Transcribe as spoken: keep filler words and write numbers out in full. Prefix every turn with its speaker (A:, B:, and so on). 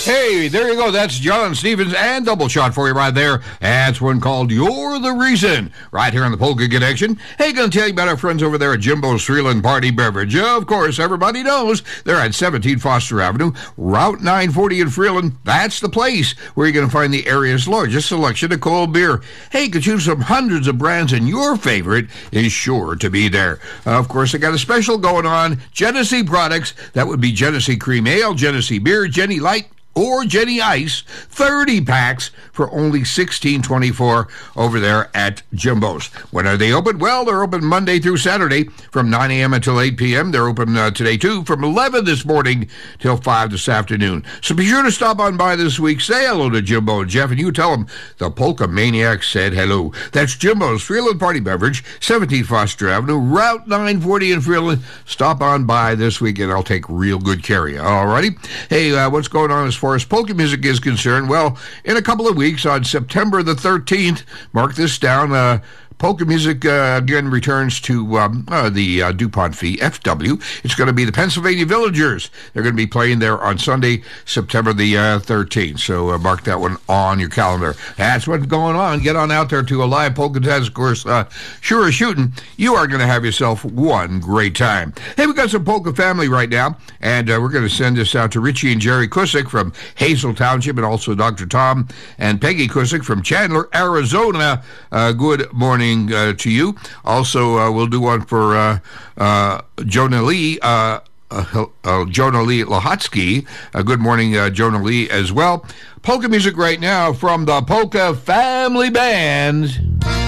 A: Hey, there you go. That's John Stevens and Double Shot for you right there. That's one called You're the Reason, right here on the Polka Connection. Hey, going to tell you about our friends over there at Jimbo's Freeland Party Beverage. Of course, everybody knows they're at seventeen Foster Avenue, Route nine forty in Freeland. That's the place where you're going to find the area's largest selection of cold beer. Hey, you can choose from hundreds of brands, and your favorite is sure to be there. Uh, of course, they got a special going on. Genesee products. That would be Genesee Cream Ale, Genesee Beer, Jenny Light, or Jenny Ice, thirty packs for only sixteen twenty-four over there at Jimbo's. When are they open? Well, they're open Monday through Saturday from nine a.m. until eight p.m. They're open uh, today, too, from eleven this morning till five this afternoon. So be sure to stop on by this week. Say hello to Jimbo and Jeff, and you tell them the Polka Maniac said hello. That's Jimbo's Freeland Party Beverage, seventeen Foster Avenue, Route nine forty in Freeland. Stop on by this week, and I'll take real good care of you. All righty? Hey, uh, what's going on as far as polka music is concerned? Well, in a couple of weeks, on September the thirteenth, mark this down, uh, polka music uh, again returns to um, uh, the uh, DuPont Fee, F W. It's going to be the Pennsylvania Villagers. They're going to be playing there on Sunday, September the uh, thirteenth. So uh, mark that one on your calendar. That's what's going on. Get on out there to a live polka dance. Of course, uh, sure as shooting, you are going to have yourself one great time. Hey, we got some polka family right now, and uh, we're going to send this out to Richie and Jerry Kusick from Hazel Township, and also Doctor Tom and Peggy Kusick from Chandler, Arizona. Uh, good morning. Uh, to you. Also, uh, we'll do one for uh, uh, Jonah Lee, uh, uh, uh, Jonah Lee Lahotsky. Uh, good morning, uh, Jonah Lee, as well. Polka music right now from the Polka Family Band.